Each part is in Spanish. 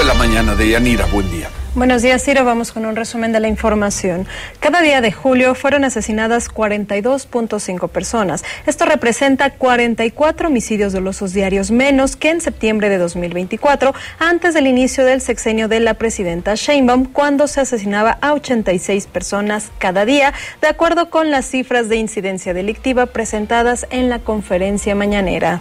la mañana. Deyanira, buen día. Buenos días, Ciro. Vamos con un resumen de la información. Cada día de julio fueron asesinadas 42.5 personas. Esto representa 44 homicidios dolosos diarios menos que en septiembre de 2024, antes del inicio del sexenio de la presidenta Sheinbaum, cuando se asesinaba a 86 personas cada día, de acuerdo con las cifras de incidencia delictiva presentadas en la conferencia mañanera.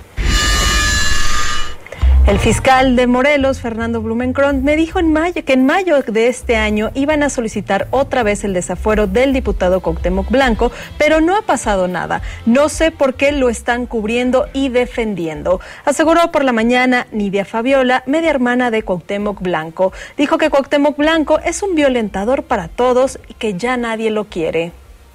El fiscal de Morelos, Fernando Blumenkron, me dijo que en mayo de este año iban a solicitar otra vez el desafuero del diputado Cuauhtémoc Blanco, pero no ha pasado nada. No sé por qué lo están cubriendo y defendiendo. Aseguró por la mañana Nidia Fabiola, media hermana de Cuauhtémoc Blanco. Dijo que Cuauhtémoc Blanco es un violentador para todos y que ya nadie lo quiere.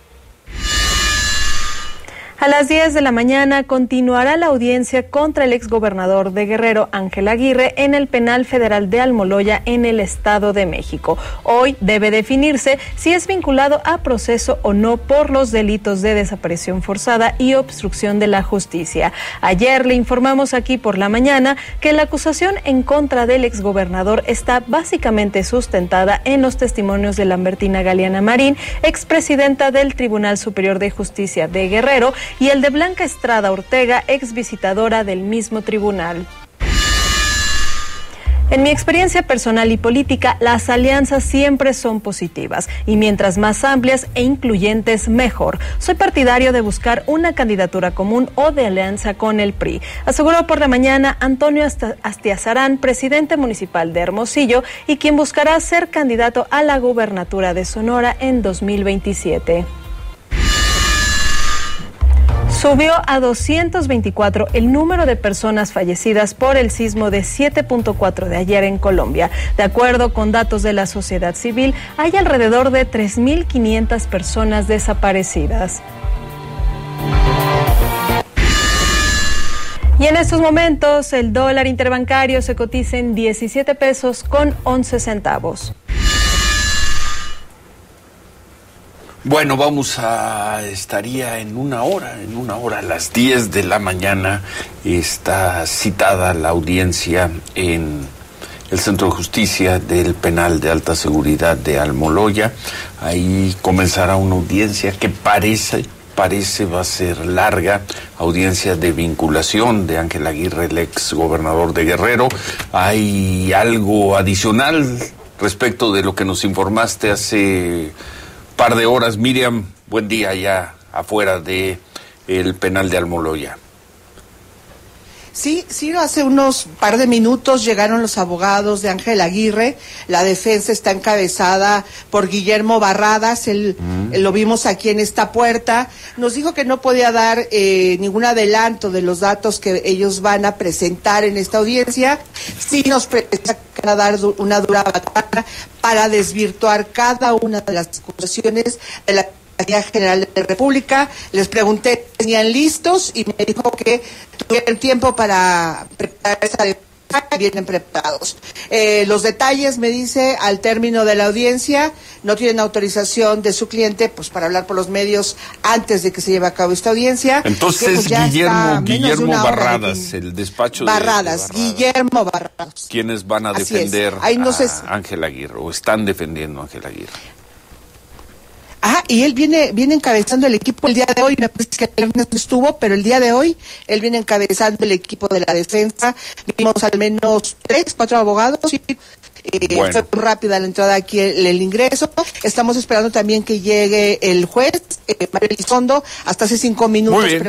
A las 10 de la mañana continuará la audiencia contra el exgobernador de Guerrero, Ángel Aguirre, en el Penal Federal de Almoloya, en el Estado de México. Hoy debe definirse si es vinculado a proceso o no por los delitos de desaparición forzada y obstrucción de la justicia. Ayer le informamos aquí por la mañana que la acusación en contra del exgobernador está básicamente sustentada en los testimonios de Lambertina Galeana Marín, expresidenta del Tribunal Superior de Justicia de Guerrero, y el de Blanca Estrada Ortega, ex visitadora del mismo tribunal. En mi experiencia personal y política, las alianzas siempre son positivas y mientras más amplias e incluyentes, mejor. Soy partidario de buscar una candidatura común o de alianza con el PRI, aseguró por la mañana Antonio Astiazarán, presidente municipal de Hermosillo y quien buscará ser candidato a la gubernatura de Sonora en 2027. Subió a 224 el número de personas fallecidas por el sismo de 7.4 de ayer en Colombia. De acuerdo con datos de la sociedad civil, hay alrededor de 3.500 personas desaparecidas. Y en estos momentos, el dólar interbancario se cotiza en 17 pesos con 11 centavos. Bueno, estaría en una hora, a las 10 de la mañana, está citada la audiencia en el Centro de Justicia del Penal de Alta Seguridad de Almoloya. Ahí comenzará una audiencia que parece va a ser larga, audiencia de vinculación de Ángel Aguirre, el ex gobernador de Guerrero. ¿Hay algo adicional respecto de lo que nos informaste hace par de horas, Miriam? Buen día, ya afuera de el penal de Almoloya. Sí, hace unos par de minutos llegaron los abogados de Ángel Aguirre. La defensa está encabezada por Guillermo Barradas, lo vimos aquí en esta puerta. Nos dijo que no podía dar ningún adelanto de los datos que ellos van a presentar en esta audiencia. Sí nos presenta que van a dar una dura batalla para desvirtuar cada una de las acusaciones de la Fiscalía General de la República. Les pregunté si tenían listos y me dijo que tuvieron tiempo para preparar esa defensa y vienen preparados. Los detalles, me dice, al término de la audiencia, no tienen autorización de su cliente pues para hablar por los medios antes de que se lleve a cabo esta audiencia. Entonces, que, pues, Guillermo Barradas, el despacho de Barradas. Guillermo Barradas. ¿Quiénes van a defender a Ángel Aguirre o están defendiendo a Ángel Aguirre? Y él viene encabezando el equipo el día de hoy. Me parece que el viernes no estuvo, pero el día de hoy él viene encabezando el equipo de la defensa. Vimos al menos 3-4 abogados. Bueno. Fue muy rápida la entrada aquí, el ingreso. Estamos esperando también que llegue el juez, Mario Elizondo. Hasta hace 5 minutos.